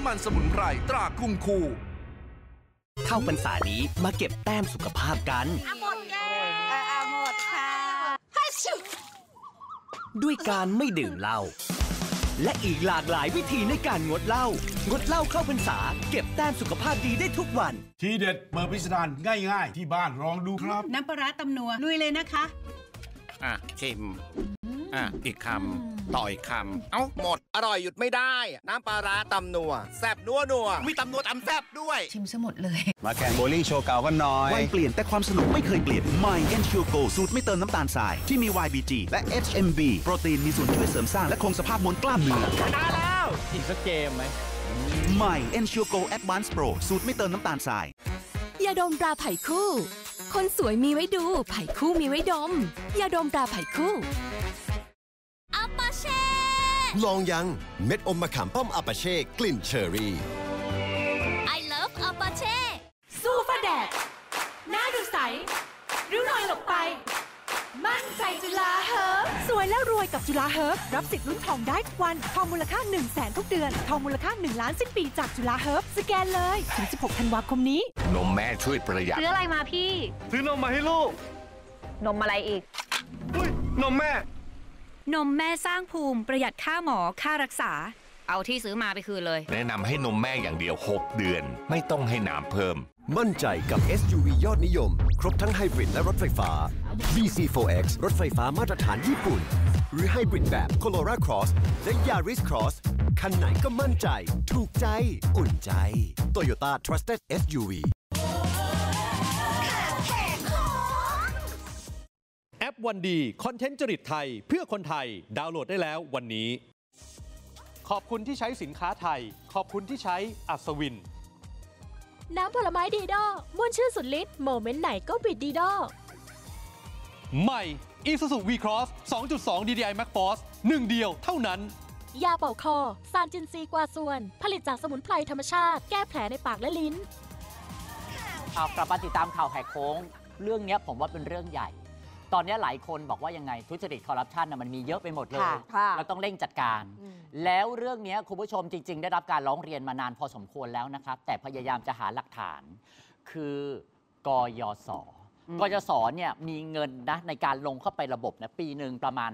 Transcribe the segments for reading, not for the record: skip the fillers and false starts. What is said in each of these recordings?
มันสมุนไพรตรากุ้งคู่เข้าพรรษานี้มาเก็บแต้มสุขภาพกันหมดแล้วหมดค่ะด้วยการไม่ดื่มเหล้าและอีกหลากหลายวิธีในการงดเหล้าเข้าพรรษาเก็บแต้มสุขภาพดีได้ทุกวันทีเด็ดเปิดพิสดารง่ายๆที่บ้านลองดูครับน้ำปลาร้าตำนัวลุยเลยนะคะชิมอีกคำต่ออีกคำเอ้าหมดอร่อยหยุดไม่ได้น้ำปลาร้าตำนัวแซ่บนัวมีตำนัวตำแซ่บด้วยชิมซะหมดเลยมาแข่งโบลิ่งโชว์เก่ากันหน่อยวัยเปลี่ยนแต่ความสนุกไม่เคยเปลี่ยน My Ensure Go สูตรไม่เติมน้ำตาลทรายที่มี YBG และ HMB โปรตีนมีส่วนช่วยเสริมสร้างและคงสภาพมวลกล้ามเนื้อชนะแล้วอีกสักเกมไหม My Ensure Go Advanced Pro สูตรไม่เติมน้ำตาลทรายยาดมตราไผ่คู่คนสวยมีไว้ดูไผ่คู่มีไว้ดมยาดมตราไผ่คู่อัปปาเช่ลองยังเม็ดอมมะขามป้อมอัปปาเช่กลิ่นเชอร์รี่ I love อัปปาเช่สู้ฟ้าแดดหน้าดูใสริ้วรอยหลบไปมั่นใจจุฬาเฮิร์บสวยและรวยกับจุฬาเฮิร์บรับสิทธิ์ลุ้นทองได้ทุกวันทองมูลค่า 100,000 ทุกเดือนทองมูลค่า1 ล้านสิ้นปีจากจุฬาเฮิร์บสแกนเลยถึง16 ธันวาคมนี้นมแม่ช่วยประหยัดซื้ออะไรมาพี่ซื้อนมมาให้ลูกนมอะไรอีกนมแม่นมแม่สร้างภูมิประหยัดค่าหมอค่ารักษาเอาที่ซื้อมาไปคืนเลยแนะนำให้นมแม่อย่างเดียว6 เดือนไม่ต้องให้น้ำเพิ่มมั่นใจกับ SUV ยอดนิยมครบทั้งไฮบริดและรถไฟฟ้า BC4X รถไฟฟ้ามาตรฐานญี่ปุ่นหรือไฮบริดแบบ Corolla Cross และ Yaris Cross คันไหนก็มั่นใจถูกใจอุ่นใจ Toyota Trusted SUV แอปวันดีคอนเทนต์จริตไทยเพื่อคนไทยดาวน์โหลดได้แล้ววันนี้ขอบคุณที่ใช้สินค้าไทยขอบคุณที่ใช้อัศวินน้ำผลไม้ดีดอม่วนชื่นสุดฤทธิ์โมเมนต์ไหนก็บิดดีดอใหม่ Isuzu V-Cross 2.2 DDI Max Force 1 เดียวเท่านั้นยาเป่าคอซานจินซีกว่าส่วนผลิตจากสมุนไพรธรรมชาติแก้แผลในปากและลิ้นกลับมาติดตามข่าวแหกโค้งเรื่องนี้ผมว่าเป็นเรื่องใหญ่ตอนนี้หลายคนบอกว่ายังไงทุจริตคอร์รัปชันมันมีเยอะไปหมดเลยเราต้องเร่งจัดการแล้วเรื่องนี้คุณผู้ชมจริงๆได้รับการร้องเรียนมานานพอสมควรแล้วนะครับแต่พยายามจะหาหลักฐานคือกยศกยศเนี่ยมีเงินนะในการลงเข้าไประบบนะปีหนึ่งประมาณ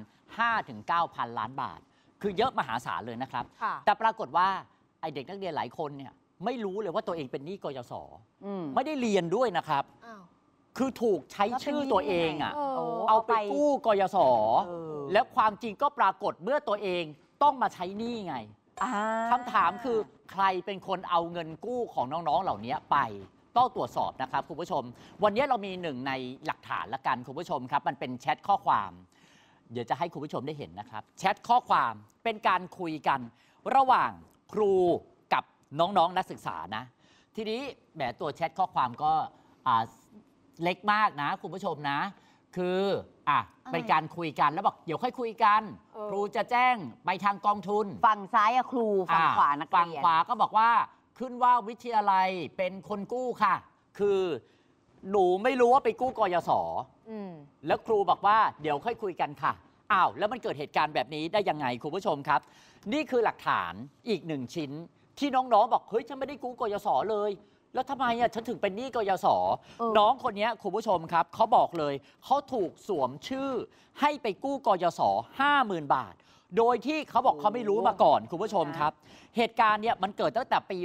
5-9,000 ล้านบาทคือเยอะมหาศาลเลยนะครับแต่ปรากฏว่าไอเด็กนักเรียนหลายคนเนี่ยไม่รู้เลยว่าตัวเองเป็นหนี้กยศไม่ได้เรียนด้วยนะครับคือถูกใช้ชื่อตัวเองเอาไปกู้กยศแล้วความจริงก็ปรากฏเมื่อตัวเองต้องมาใช้หนี้ไงคำถามคือใครเป็นคนเอาเงินกู้ของน้องๆเหล่านี้ไปต้องตรวจสอบนะครับคุณผู้ชมวันนี้เรามีหนึ่งในหลักฐานละกันคุณผู้ชมครับมันเป็นแชทข้อความเดี๋ยวจะให้คุณผู้ชมได้เห็นนะครับแชทข้อความเป็นการคุยกันระหว่างครูกับน้องๆนักศึกษานะทีนี้แหมตัวแชทข้อความก็เล็กมากนะคุณผู้ชมนะคือเป็นการคุยกันแล้วบอกเดี๋ยวค่อยคุยกันครูจะแจ้งไปทางกองทุนฝั่งซ้ายครูฝั่งขวานักเรียนฝั่งขวาก็บอกว่าขึ้นว่าวิทยาลัยเป็นคนกู้ค่ะคือหนูไม่รู้ว่าไปกู้กยศแล้วครูบอกว่าเดี๋ยวค่อยคุยกันค่ะแล้วมันเกิดเหตุการณ์แบบนี้ได้ยังไงคุณผู้ชมครับนี่คือหลักฐานอีกหนึ่งชิ้นที่น้องๆบอกเฮ้ยฉันไม่ได้กู้กยศเลยแล้วทำไมฉันถึงเป็นหนี้กยศน้องคนนี้คุณผู้ชมครับเขาบอกเลยเขาถูกสวมชื่อให้ไปกู้กยศ 50,000 บาทโดยที่เขาบอกเขาไม่รู้มาก่อนคุณผู้ชมครับเหตุการณ์เนี่ยมันเกิดตั้งแต่ปี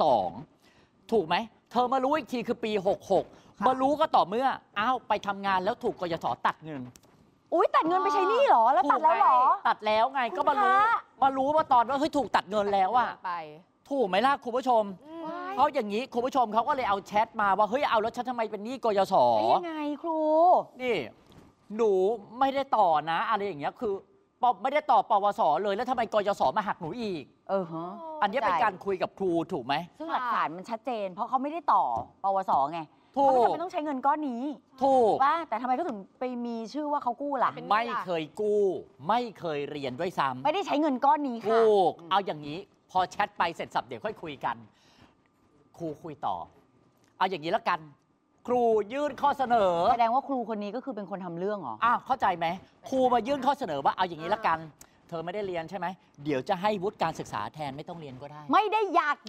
62ถูกไหมเธอมารู้อีกทีคือปี 66มารู้ก็ต่อเมื่อไปทำงานแล้วถูกกยศตัดเงินตัดเงินไปใช้หนี้เหรอแล้วตัดแล้วเหรอตัดแล้วไงก็มารู้ว่าตอนว่าเฮ้ยถูกตัดเงินแล้วถูกไหมล่ะคุณผู้ชมเพราะอย่างนี้คุณผู้ชมเขาก็เลยเอาแชทมาว่าเฮ้ยเอาแล้วฉันทำไมเป็นหนี้กยศยังไงครูนี่หนูไม่ได้ต่อนะอะไรอย่างเงี้ยคือไม่ได้ต่อปวสเลยแล้วทำไมกยศมาหักหนูอีกอันนี้เป็นการคุยกับครูถูกไหมซึ่งหลักฐานมันชัดเจนเพราะเขาไม่ได้ต่อปวสไงเขาไม่จำเป็นต้องใช้เงินก้อนนี้ถูกว่าแต่ทำไมก็ถึงไปมีชื่อว่าเขากู้ล่ะไม่เคยกู้ไม่เคยเรียนด้วยซ้ำไม่ได้ใช้เงินก้อนนี้ค่ะถูกเอาอย่างนี้พอแชทไปเสร็จสับเดี๋ยวค่อยคุยกันครูคุยต่อเอาอย่างนี้แล้วกันครูยื่นข้อเสนอแสดงว่าครูคนนี้ก็คือเป็นคนทำเรื่องเหรอเข้าใจไหมครูมายื่นข้อเสนอว่าเอาอย่างนี้แล้วกันเธอไม่ได้เรียนใช่ไหมเดี๋ยวจะให้วุฒิการศึกษาแทนไม่ต้องเรียนก็ได้ไม่ได้อยาก